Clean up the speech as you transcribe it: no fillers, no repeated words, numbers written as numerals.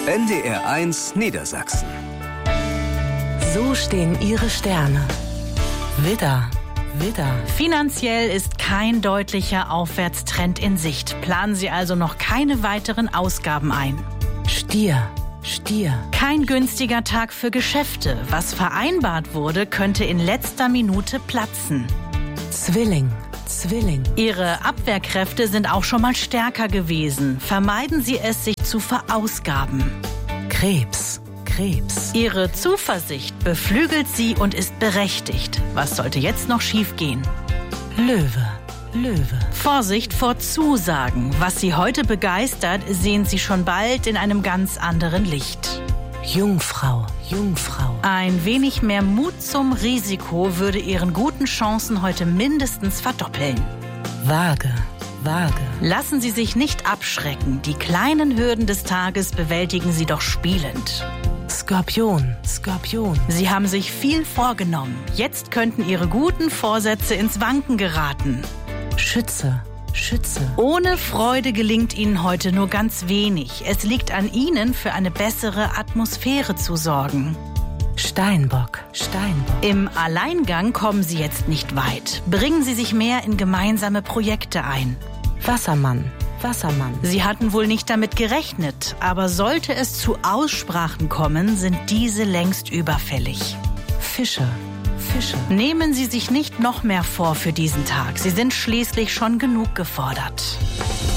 NDR1 Niedersachsen. So stehen Ihre Sterne. Widder, Widder. Finanziell ist kein deutlicher Aufwärtstrend in Sicht. Planen Sie also noch keine weiteren Ausgaben ein. Stier, Stier. Kein günstiger Tag für Geschäfte. Was vereinbart wurde, könnte in letzter Minute platzen. Zwilling, Zwilling. Ihre Abwehrkräfte sind auch schon mal stärker gewesen. Vermeiden Sie es, sich zu verausgaben. Krebs, Krebs. Ihre Zuversicht beflügelt Sie und ist berechtigt. Was sollte jetzt noch schiefgehen? Löwe, Löwe. Vorsicht vor Zusagen. Was Sie heute begeistert, sehen Sie schon bald in einem ganz anderen Licht. Jungfrau, Jungfrau. Ein wenig mehr Mut zum Risiko würde Ihren guten Chancen heute mindestens verdoppeln. Waage, Waage. Lassen Sie sich nicht abschrecken. Die kleinen Hürden des Tages bewältigen Sie doch spielend. Skorpion, Skorpion. Sie haben sich viel vorgenommen. Jetzt könnten Ihre guten Vorsätze ins Wanken geraten. Schütze, Schütze. Ohne Freude gelingt Ihnen heute nur ganz wenig. Es liegt an Ihnen, für eine bessere Atmosphäre zu sorgen. Steinbock, Steinbock. Im Alleingang kommen Sie jetzt nicht weit. Bringen Sie sich mehr in gemeinsame Projekte ein. Wassermann, Wassermann. Sie hatten wohl nicht damit gerechnet, aber sollte es zu Aussprachen kommen, sind diese längst überfällig. Fische, Fische. Nehmen Sie sich nicht noch mehr vor für diesen Tag. Sie sind schließlich schon genug gefordert.